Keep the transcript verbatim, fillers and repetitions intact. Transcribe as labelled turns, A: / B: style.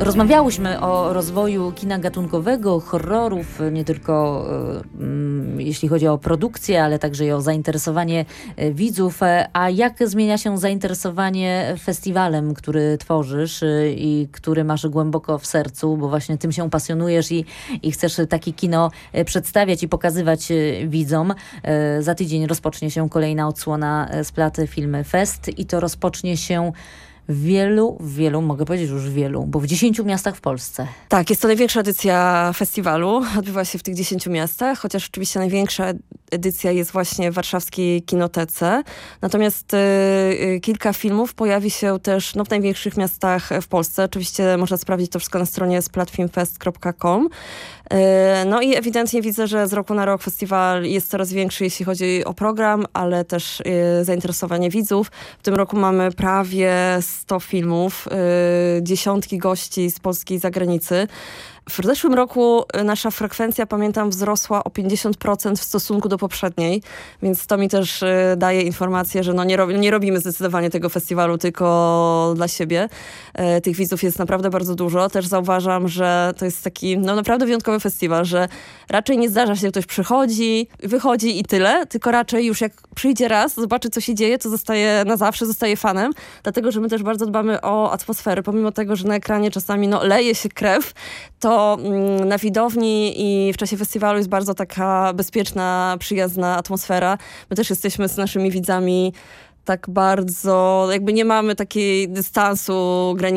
A: Rozmawiałyśmy o rozwoju kina gatunkowego, horrorów, nie tylko y, jeśli chodzi o produkcję, ale także i o zainteresowanie y, widzów. A jak zmienia się zainteresowanie festiwalem, który tworzysz y, i który masz głęboko w sercu, bo właśnie tym się pasjonujesz i, i chcesz takie kino y, przedstawiać i pokazywać y, widzom. Y, za tydzień rozpocznie się kolejna odsłona Splat Film Fest i to rozpocznie się w wielu, w wielu, mogę powiedzieć już w wielu, bo w dziesięciu miastach w Polsce.
B: Tak, jest to największa edycja festiwalu. Odbywa się w tych dziesięciu miastach, chociaż oczywiście największa edycja jest właśnie w warszawskiej Kinotece. Natomiast y, kilka filmów pojawi się też no, w największych miastach w Polsce. Oczywiście można sprawdzić to wszystko na stronie splat film fest kropka com. Y, no i ewidentnie widzę, że z roku na rok festiwal jest coraz większy, jeśli chodzi o program, ale też y, zainteresowanie widzów. W tym roku mamy prawie sto filmów, y, dziesiątki gości z Polski i zagranicy. W zeszłym roku nasza frekwencja, pamiętam, wzrosła o pięćdziesiąt procent w stosunku do poprzedniej, więc to mi też y, daje informację, że no nie, robi, nie robimy zdecydowanie tego festiwalu tylko dla siebie. Y, tych widzów jest naprawdę bardzo dużo. Też zauważam, że to jest taki no naprawdę wyjątkowy festiwal, że raczej nie zdarza się, że ktoś przychodzi, wychodzi i tyle, tylko raczej już jak przyjdzie raz, zobaczy co się dzieje, to zostaje na zawsze, zostaje fanem, dlatego że my też bardzo dbamy o atmosferę, pomimo tego, że na ekranie czasami no, leje się krew, to na widowni i w czasie festiwalu jest bardzo taka bezpieczna, przyjazna atmosfera. My też jesteśmy z naszymi widzami tak bardzo, jakby nie mamy takiej dystansu, granicy